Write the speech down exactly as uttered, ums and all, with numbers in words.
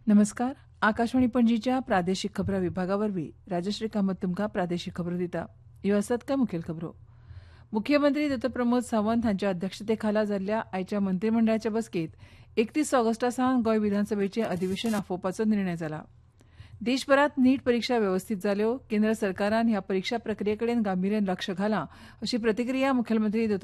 नमस्कार. आकाशवाणी पणजीच्या प्रादेशीक खबरां विभागावरवीं राजश्री कामत तुमकां प्रादेशीक खबरो दिता. ह्यो आसात कांय मुखेल खबरो. मुख्यमंत्री दत्त प्रमोद सावंत हांच्या अध्यक्षतेखाला जाल्ल्या आयच्या मंत्रिमंडळाच्या बसकेंत एकतीस ऑगस्टा सावन गोंय विधानसभेचें अधिवेशन आफोवपाचो निर्णय जाला. देशभरात नीट परीक्षा वेवस्थीत जाल्यो. केंद्र सरकारान ह्या परीक्षा प्रक्रिये कडेन गांभीर्यान लक्ष घालां अशी प्रतिक्रिया मुखेलमंत्री दत्त